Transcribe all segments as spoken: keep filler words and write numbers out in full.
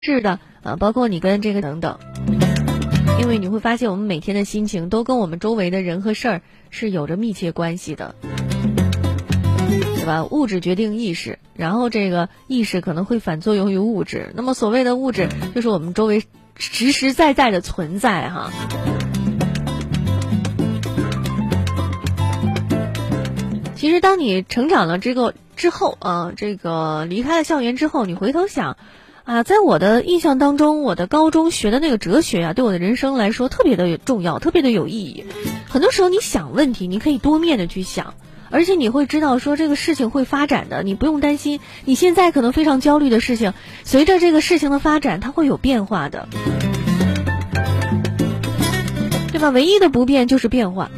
是的，啊，包括你跟这个等等，因为你会发现我们每天的心情都跟我们周围的人和事儿是有着密切关系的，对吧？物质决定意识，然后这个意识可能会反作用于物质，那么所谓的物质就是我们周围实实在在的存在哈。其实当你成长了这个之后啊，这个离开了校园之后，你回头想啊，在我的印象当中，我的高中学的那个哲学啊，对我的人生来说特别的重要，特别的有意义。很多时候你想问题，你可以多面的去想，而且你会知道说这个事情会发展的，你不用担心你现在可能非常焦虑的事情，随着这个事情的发展，它会有变化的，对吧？唯一的不变就是变化。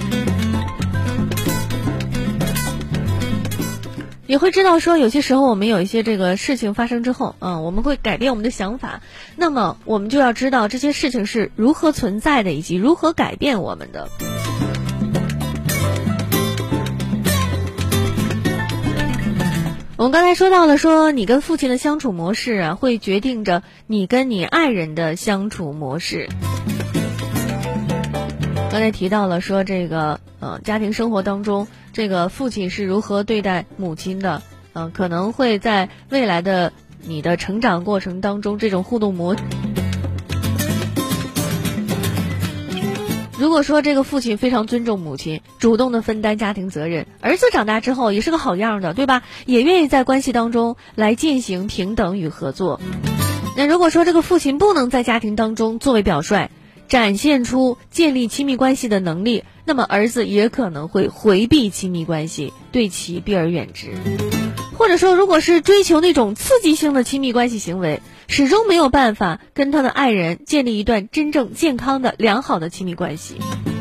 也会知道说有些时候我们有一些这个事情发生之后，嗯，我们会改变我们的想法，那么我们就要知道这些事情是如何存在的，以及如何改变我们的。我们刚才说到了说你跟父亲的相处模式啊，会决定着你跟你爱人的相处模式。刚才提到了说这个呃家庭生活当中，这个父亲是如何对待母亲的，嗯、呃，可能会在未来的你的成长过程当中，这种互动模式。如果说这个父亲非常尊重母亲，主动的分担家庭责任，儿子长大之后也是个好样的，对吧？也愿意在关系当中来践行平等与合作。那如果说这个父亲不能在家庭当中作为表率，展现出建立亲密关系的能力，那么儿子也可能会回避亲密关系，对其避而远之。或者说，如果是追求那种刺激性的亲密关系行为，始终没有办法跟他的爱人建立一段真正健康的良好的亲密关系。